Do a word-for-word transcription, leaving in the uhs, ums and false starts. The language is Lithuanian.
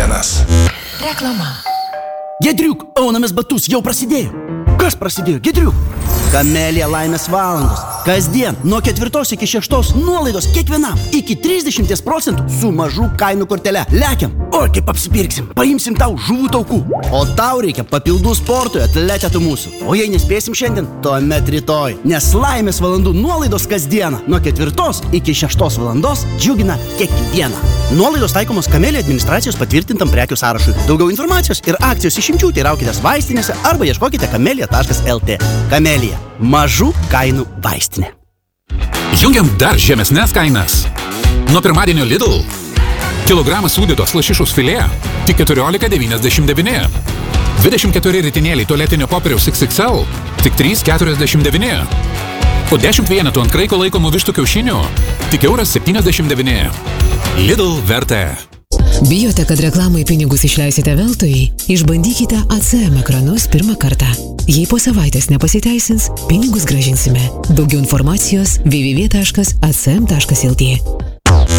vienas. Reklama. Giedriuk, aunamis batus jau prasidėjo. Kas prasidėjo, Giedriuk? Kamelija laimės valandos. Kasdien nuo ketvirtos iki šeštos nuolaidos kiekvienam iki trisdešimt procentų su mažų kainų kortele. Lekiam, o kaip apsipirksim, paimsim tau žuvų taukų. O tau reikia papildų sportui, atletetų mūsų. O jei nespėsim šiandien, tuomet rytoj. Nes laimės valandų nuolaidos kasdieną nuo ketvirtos iki šeštos valandos džiugina kiekvieną. Nuolaidos taikomos Kamelija administracijos patvirtintam prekių sąrašui. Daugiau informacijos ir akcijos išimčių teiraukitės vaistinėse arba ieškokite kamelija taškas lt. Kamelija. Mažų kainų vaistinė. Jungiam dar žemesnės kainas. Nuo pirmadienio Lidl. Kilogramas sūdytos lašišos filė tik keturiolika devyniasdešimt devyni. dvidešimt keturi ritinėliai tualetinio popieriaus iks iks el tik trys keturiasdešimt devyni. O dešimt vienetų ant kraiko laikomų vištų kiaušinių tik euras septyniasdešimt devyni. Lidl vertė. Bijote, kad reklamai pinigus išleisite veltui? Išbandykite A C M ekranus pirmą kartą. Jei po savaitės nepasiteisins, pinigus grąžinsime. Daugiau informacijos w w w taškas a c m taškas lt.